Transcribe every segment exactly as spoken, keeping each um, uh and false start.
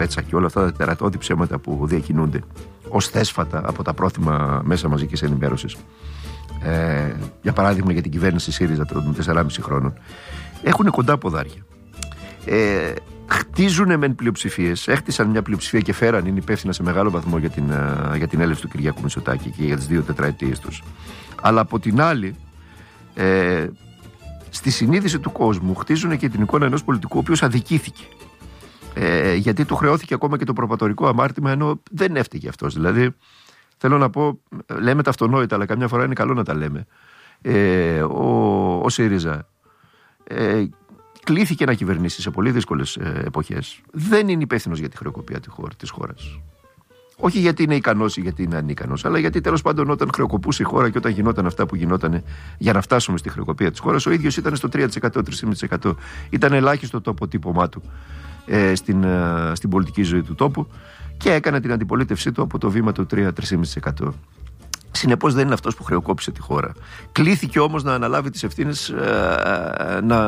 πέτσα και όλα αυτά τα τερατώδη ψέματα που διακινούνται ως θέσφατα από τα πρόθυμα μέσα μαζικής ενημέρωσης, ε, για παράδειγμα για την κυβέρνηση ΣΥΡΙΖΑ των τεσσεράμισι χρόνων, έχουν κοντά ποδάρια. Ε, χτίζουν μεν πλειοψηφίες, έχτισαν μια πλειοψηφία και φέραν, είναι υπεύθυνα σε μεγάλο βαθμό για την, για την έλευση του Κυριάκου Μητσοτάκη και για τις δύο τετραετίες τους. Αλλά από την άλλη, ε, στη συνείδηση του κόσμου χτίζουν και την εικόνα ενός πολιτικού ο οποίος αδικήθηκε. Ε, γιατί του χρεώθηκε ακόμα και το προπατορικό αμάρτημα, ενώ δεν έφταιγε αυτός. Δηλαδή, θέλω να πω, λέμε τα αυτονόητα, αλλά καμιά φορά είναι καλό να τα λέμε. Ε, ο, ο ΣΥΡΙΖΑ ε, κλήθηκε να κυβερνήσει σε πολύ δύσκολες ε, εποχές. Δεν είναι υπεύθυνος για τη χρεοκοπία της χώρας. Όχι γιατί είναι ικανός ή γιατί είναι ανίκανος, αλλά γιατί τέλος πάντων όταν χρεοκοπούσε η χώρα και όταν γινόταν αυτά που γινόταν για να φτάσουμε στη χρεοκοπία της χώρας, ο ίδιος ήταν στο τρία τοις εκατό, τρία κόμμα πέντε τοις εκατό. Ήταν ελάχιστο το αποτύπωμά του ε, στην, ε, στην πολιτική ζωή του τόπου και έκανε την αντιπολίτευσή του από το βήμα του τρία με τρία κόμμα πέντε τοις εκατό. Συνεπώς δεν είναι αυτός που χρεοκόπησε τη χώρα. Κλήθηκε όμως να αναλάβει τις ευθύνες, ε, να,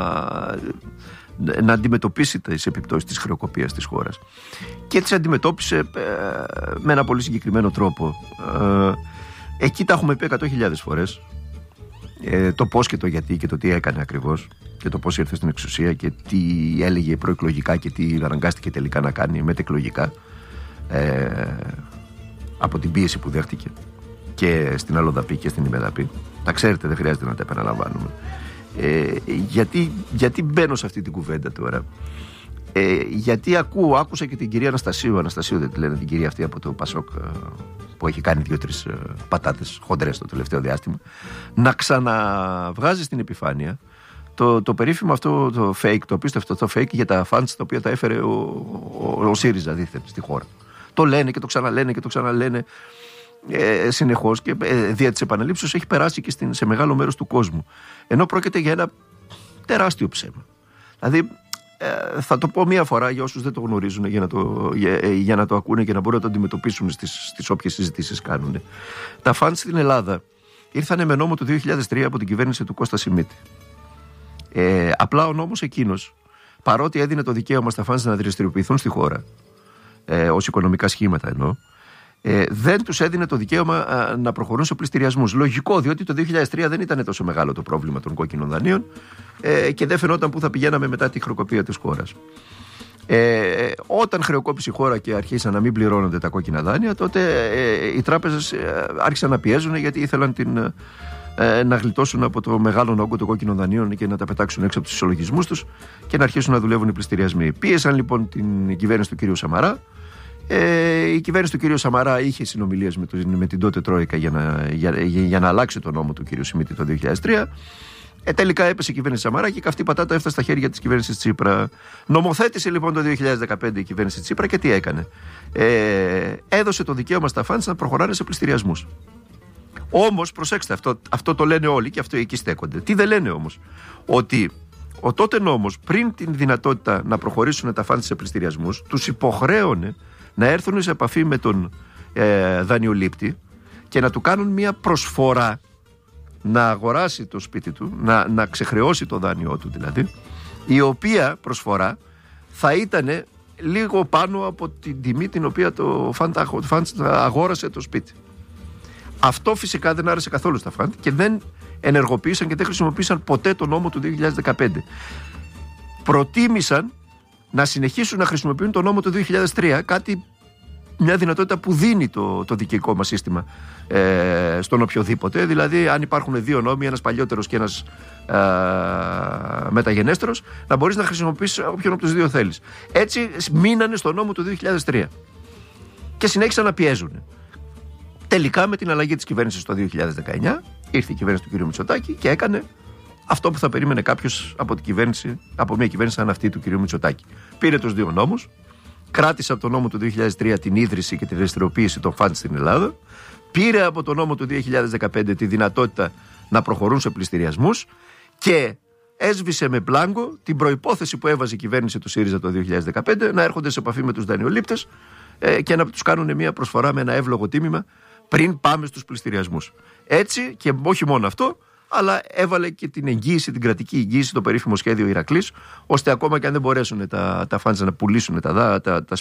να αντιμετωπίσει τις επιπτώσεις της χρεοκοπίας της χώρας. Και τις αντιμετώπισε ε, με ένα πολύ συγκεκριμένο τρόπο. Ε, εκεί τα έχουμε πει εκατό χιλιάδες φορές. Ε, το πώς και το γιατί και το τι έκανε ακριβώς και το πώς ήρθε στην εξουσία και τι έλεγε προεκλογικά και τι αναγκάστηκε τελικά να κάνει μετεκλογικά, ε, από την πίεση που δέχτηκε και στην Αλλοδαπή και στην Ημεδαπή. Τα ξέρετε, δεν χρειάζεται να τα επαναλαμβάνουμε. Ε, γιατί, γιατί μπαίνω σε αυτή την κουβέντα τώρα? Ε, γιατί ακούω, άκουσα και την κυρία Αναστασίου, Αναστασίου δεν τη λένε, την κυρία αυτή από το Πασόκ, που έχει κάνει δύο-τρεις πατάτες χοντρές το τελευταίο διάστημα, να ξαναβγάζει στην επιφάνεια το, το περίφημο αυτό το fake, το απίστευτο το fake για τα fans τα οποία τα έφερε ο, ο, ο ΣΥΡΙΖΑ δίθεν στη χώρα. Το λένε και το ξαναλένε και το ξαναλένε ε, συνεχώς και ε, δια της επαναλήψεως έχει περάσει και στην, σε μεγάλο μέρος του κόσμου. Ενώ πρόκειται για ένα τεράστιο ψέμα. Δηλαδή, ε, θα το πω μία φορά για όσους δεν το γνωρίζουν, για να το, για, για να το ακούνε και να μπορούν να το αντιμετωπίσουν στις, στις όποιες συζητήσεις κάνουν. Τα φαντ στην Ελλάδα ήρθανε με νόμο του δύο χιλιάδες τρία από την κυβέρνηση του Κώστα Σιμίτη. Ε, απλά ο νόμος εκείνος, παρότι έδινε το δικαίωμα στα φαντ να δραστηριοποιηθούν στη χώρα, ε, ως οικονομικά σχήματα εννοώ, Ε, δεν τους έδινε το δικαίωμα α, να προχωρούν σε πληστηριασμούς. Λογικό, διότι το δύο χιλιάδες τρία δεν ήταν τόσο μεγάλο το πρόβλημα των κόκκινων δανείων ε, και δεν φαινόταν που θα πηγαίναμε μετά τη χρεοκοπία της χώρας. Ε, όταν χρεοκόπησε η χώρα και αρχίσαν να μην πληρώνονται τα κόκκινα δάνεια, τότε ε, οι τράπεζες ε, άρχισαν να πιέζουν γιατί ήθελαν την, ε, να γλιτώσουν από το μεγάλο όγκο των κόκκινων δανείων και να τα πετάξουν έξω από τους ισολογισμούς τους και να αρχίσουν να δουλεύουν οι πληστηριασμοί. Πίεσαν λοιπόν την κυβέρνηση του κ. Σαμαρά. Ε, η κυβέρνηση του κ. Σαμαρά είχε συνομιλίες με, με την τότε Τρόικα για να, για, για, για να αλλάξει τον νόμο του κ. Σιμίτη το δύο χιλιάδες τρία. Ε, τελικά έπεσε η κυβέρνηση Σαμαρά και καυτή πατάτα έφτασε στα χέρια της κυβέρνησης Τσίπρα. Νομοθέτησε λοιπόν το δύο χιλιάδες δεκαπέντε η κυβέρνηση Τσίπρα και τι έκανε? Ε, έδωσε το δικαίωμα στα φαντς να προχωράνε σε πληστηριασμούς. Όμως, προσέξτε, αυτό, αυτό το λένε όλοι και αυτό εκεί στέκονται. Τι δεν λένε όμως? Ότι ο τότε νόμος, πριν την δυνατότητα να προχωρήσουν τα φαντς σε πληστηριασμούς, τους υποχρέωνε να έρθουν σε επαφή με τον ε, δανειολήπτη και να του κάνουν μια προσφορά να αγοράσει το σπίτι του, να, να ξεχρεώσει το δάνειό του δηλαδή, η οποία προσφορά θα ήταν λίγο πάνω από την τιμή την οποία το φαντ αγόρασε το σπίτι. Αυτό φυσικά δεν άρεσε καθόλου στα φαντ και δεν ενεργοποίησαν και δεν χρησιμοποίησαν ποτέ το νόμο του δύο χιλιάδες δεκαπέντε. Προτίμησαν να συνεχίσουν να χρησιμοποιούν το νόμο του δύο χιλιάδες τρία, κάτι, μια δυνατότητα που δίνει το, το δικαιικό μας σύστημα ε, στον οποιοδήποτε. Δηλαδή, αν υπάρχουν δύο νόμοι, ένας παλιότερος και ένας ε, μεταγενέστερος, να μπορείς να χρησιμοποιήσεις όποιον από τους δύο θέλεις. Έτσι, μείνανε στο νόμο του δύο χιλιάδες τρία και συνέχισαν να πιέζουν. Τελικά, με την αλλαγή της κυβέρνησης το δύο χιλιάδες δεκαεννιά, ήρθε η κυβέρνηση του κ. Μητσοτάκη και έκανε αυτό που θα περίμενε κάποιος από, την κυβέρνηση, από μια κυβέρνηση σαν αυτή του κ. Μητσοτάκη. Πήρε τους δύο νόμους, κράτησε από τον νόμο του δύο χιλιάδες τρία την ίδρυση και τη δραστηριοποίηση των φαντ στην Ελλάδα, πήρε από τον νόμο του δύο χιλιάδες δεκαπέντε τη δυνατότητα να προχωρούν σε πληστηριασμούς και έσβησε με μπλάνκο την προϋπόθεση που έβαζε η κυβέρνηση του ΣΥΡΙΖΑ το δύο χιλιάδες δεκαπέντε να έρχονται σε επαφή με τους δανειολήπτες ε, και να τους κάνουν μια προσφορά με ένα εύλογο τίμημα πριν πάμε στους πληστηριασμούς. Έτσι, και όχι μόνο αυτό, αλλά έβαλε και την εγγύηση, την κρατική εγγύηση, το περίφημο σχέδιο Ηρακλής, ώστε ακόμα και αν δεν μπορέσουν τα, τα φαντς να πουλήσουν τα, τα, τα,